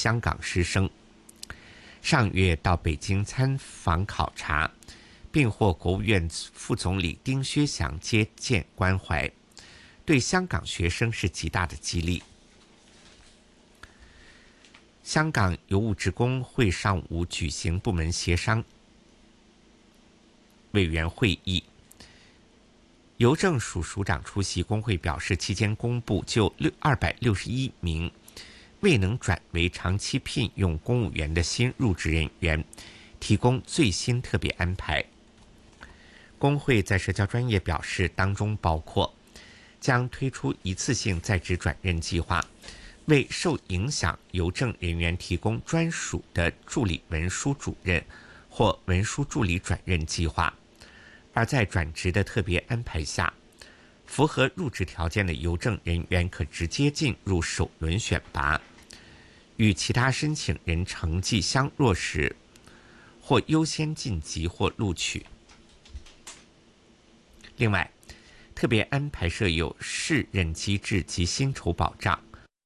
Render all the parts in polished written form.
香港师生。上月到北京参访考察，并获国务院副总理丁薛祥接见关怀，对香港学生是极大的激励。香港邮务职工会上午举行部门协商委员会议，邮政署署长出席工会表示，期间公布就261名未能转为长期聘用公务员的新入职人员提供最新特别安排。工会在社交专业表示，当中包括将推出一次性在职转任计划，为受影响邮政人员提供专属的助理文书主任或文书助理转任计划。而在转职的特别安排下，符合入职条件的邮政人员可直接进入首轮选拔，与其他申请人成绩相若时，或优先晋级或录取。另外，特别安排设有适任机制及薪酬保障。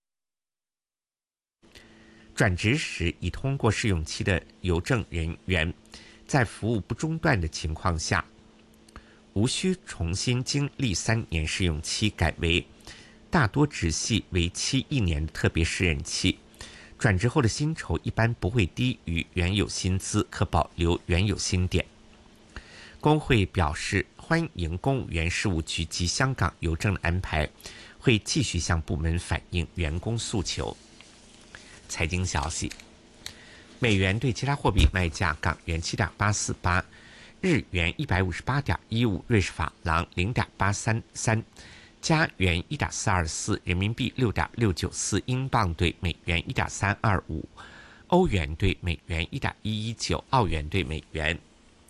转职时已通过试用期的邮政人员，在服务不中断的情况下，无需重新经历3年试用期，改为大多职系为期1年的特别试任期。转职后的薪酬一般不会低于原有薪资，可保留原有薪点。工会表示欢迎公务员事务局及香港邮政的安排，会继续向部门反映员工诉求。财经消息，美元对其他货币卖价：港元7.848，日元158.15，瑞士法郎0.833，加元1.424，人民币6.694，英镑对美元1.325，欧元对美元1.119，澳元对美元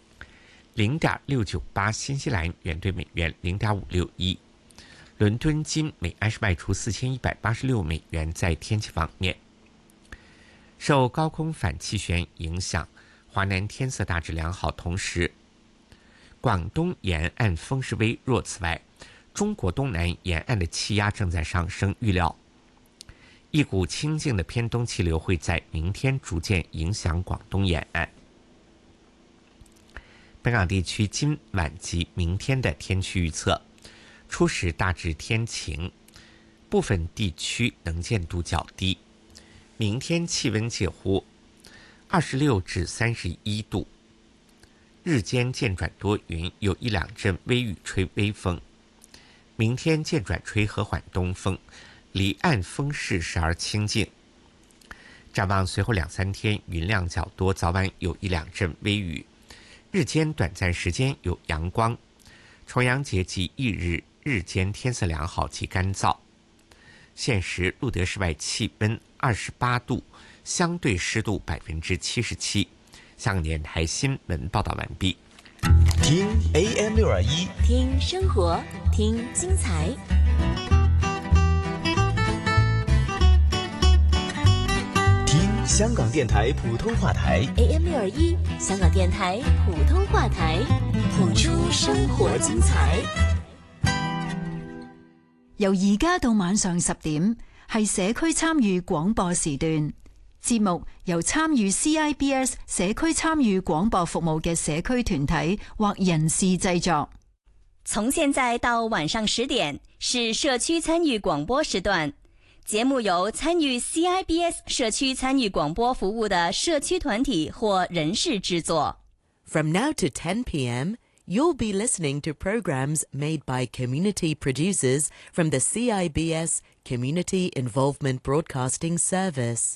0.698，新西兰元对美元0.561。伦敦金每安士卖出4186美元。在天气方面，受高空反气旋影响，华南天色大致良好，同时广东沿岸风势微弱。此外，中国东南沿岸的气压正在上升，预料一股清劲的偏东气流会在明天逐渐影响广东沿岸。本港地区今晚及明天的天气预测：初时大致天晴，部分地区能见度较低。明天气温介乎26至31度，日间渐转多云，有1-2阵微雨，吹微风。明天渐转吹和缓东风，离岸风势时而清劲。展望随后2-3天云量较多，早晚有1-2阵微雨，日间短暂时间有阳光。重阳节及翌日日间天色良好及干燥。现时路德室外气温28度，相对湿度77%。香港电台新闻报道完毕。 听 AM621， 听生活，听精彩。 听香港电台普通话台 AM621，香港电台普通话台，谱出生活精彩。 由而家到晚上10點，係社區參與廣播時段。節目由參與 CIBS 社區參與廣播服務嘅社區團體或人士製作。 從現在到晚上10點是社區參與廣播時段，節目由參與 CIBS 社區參與廣播服務的社區團體或人士製作。 From now to 10 p.m., you'll be listening to programs made by community producers from the CIBS Community Involvement Broadcasting Service.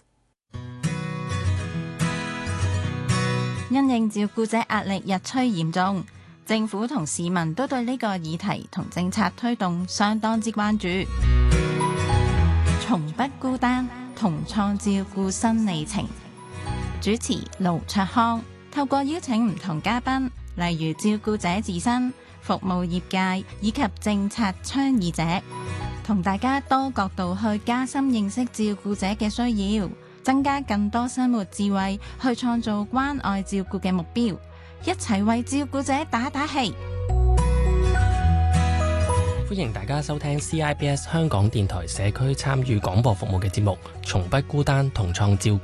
因應照顧者壓力日趨嚴重，政府同市民都對呢個議題同政策推動相當之關注。從不孤單，同創照顧新里程。主持盧卓康，透過邀請唔同嘉賓，例如照顧者自身、服務業界以及政策倡議者，同大家多角度去加深認識照顧者嘅需要，增加更多生活智慧，去創造關愛照顧嘅目標，一齊為照顧者打打氣。 歡迎大家收聽 CIBS 香港電台社區參與廣播服務嘅節目《從不孤單，同創照顧》。